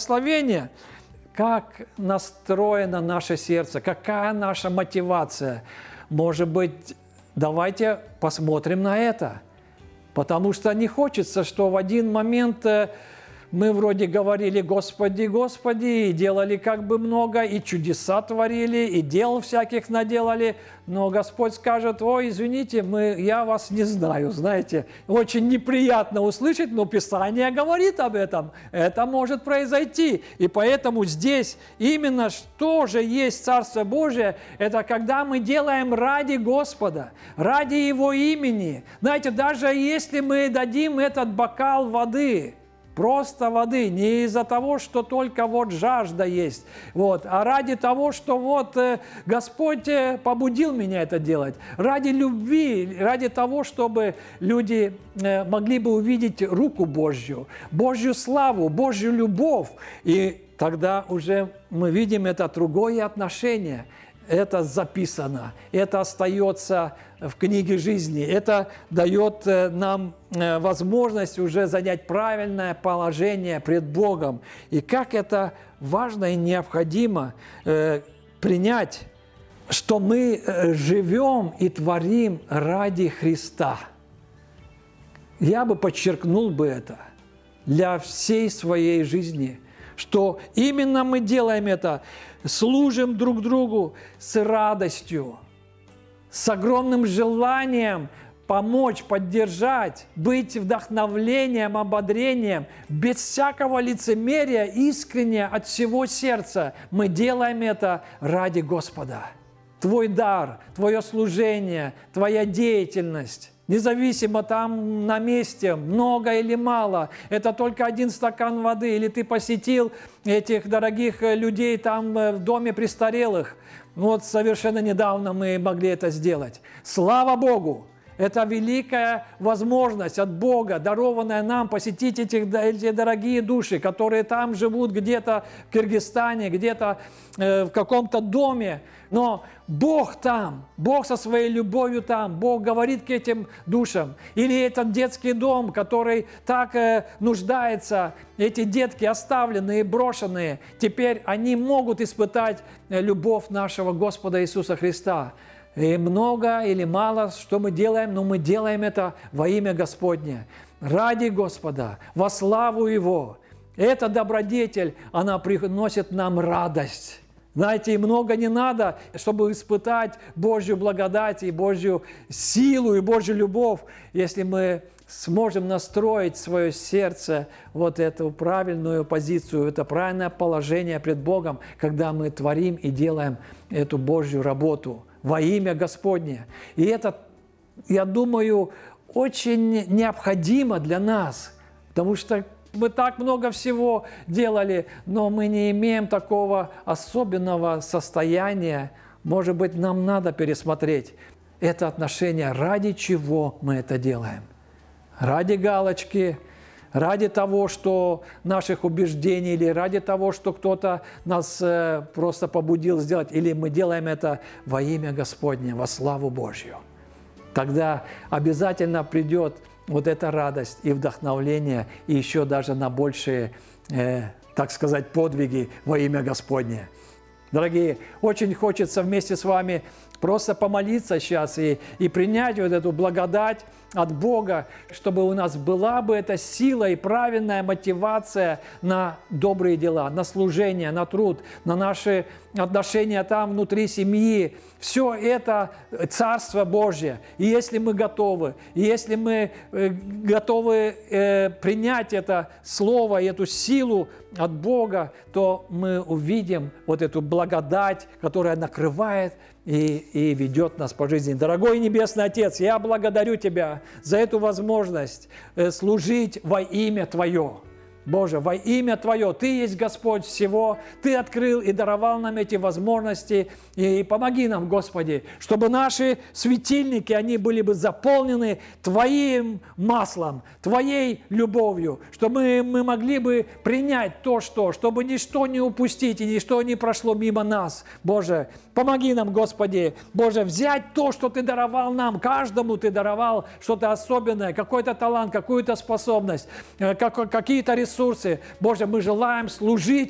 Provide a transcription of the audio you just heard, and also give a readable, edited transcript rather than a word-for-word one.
благословение. Как настроено наше сердце, какая наша мотивация? Может быть, давайте посмотрим на это. Потому что не хочется, что в один момент мы вроде говорили «Господи, Господи», и делали как бы много, и чудеса творили, и дел всяких наделали, но Господь скажет: «Ой, извините, я вас не знаю», знаете. Очень неприятно услышать, но Писание говорит об этом. Это может произойти. И поэтому здесь именно что же есть Царство Божие, это когда мы делаем ради Господа, ради Его имени. Знаете, даже если мы дадим этот бокал воды, просто воды, не из-за того, что только вот жажда есть, а ради того, что Господь побудил меня это делать, ради любви, ради того, чтобы люди могли бы увидеть руку Божью, Божью славу, Божью любовь. И тогда уже мы видим это другое отношение. Это записано, это остается в книге жизни, это дает нам возможность уже занять правильное положение пред Богом. И как это важно и необходимо принять, что мы живем и творим ради Христа. Я бы подчеркнул бы это для всей своей жизни, что именно мы делаем это, служим друг другу с радостью, с огромным желанием помочь, поддержать, быть вдохновлением, ободрением, без всякого лицемерия, искренне, от всего сердца. Мы делаем это ради Господа. Твой дар, твое служение, твоя деятельность, независимо там на месте, много или мало, это только один стакан воды, или ты посетил этих дорогих людей там в доме престарелых. Совершенно недавно мы могли это сделать. Слава Богу! Это великая возможность от Бога, дарованная нам, посетить эти дорогие души, которые там живут где-то в Кыргызстане, где-то в каком-то доме. Но Бог там, Бог со своей любовью там, Бог говорит к этим душам. Или этот детский дом, который так нуждается, эти детки оставленные, брошенные, теперь они могут испытать любовь нашего Господа Иисуса Христа. И много или мало, что мы делаем, но мы делаем это во имя Господне, ради Господа, во славу Его. Эта добродетель, она приносит нам радость. Знаете, и много не надо, чтобы испытать Божью благодать и Божью силу и Божью любовь, если мы сможем настроить свое сердце эту правильную позицию, это правильное положение пред Богом, когда мы творим и делаем эту Божью работу во имя Господне. И это, я думаю, очень необходимо для нас, потому что мы так много всего делали, но мы не имеем такого особенного состояния. Может быть, нам надо пересмотреть это отношение, ради чего мы это делаем. Ради галочки, ради того, что наших убеждений, или ради того, что кто-то нас просто побудил сделать, или мы делаем это во имя Господне, во славу Божью. Тогда обязательно придет эта радость и вдохновление, и еще даже на большие, так сказать, подвиги во имя Господне. Дорогие, очень хочется вместе с вами просто помолиться сейчас и принять эту благодать от Бога, чтобы у нас была бы эта сила и правильная мотивация на добрые дела, на служение, на труд, на наши отношения там внутри семьи. Все это Царство Божье. И если мы готовы, принять это Слово и эту силу от Бога, то мы увидим эту благодать, которая накрывает и ведет нас по жизни. Дорогой Небесный Отец, я благодарю Тебя за эту возможность служить во имя Твое. Боже, во имя Твое, Ты есть Господь всего, Ты открыл и даровал нам эти возможности, и помоги нам, Господи, чтобы наши светильники, они были бы заполнены Твоим маслом, Твоей любовью, чтобы мы могли бы принять чтобы ничто не упустить и ничто не прошло мимо нас. Боже, помоги нам, Господи, Боже, взять то, что Ты даровал нам, каждому Ты даровал что-то особенное, какой-то талант, какую-то способность, какие-то ресурсы, ресурсы. Боже, мы желаем служить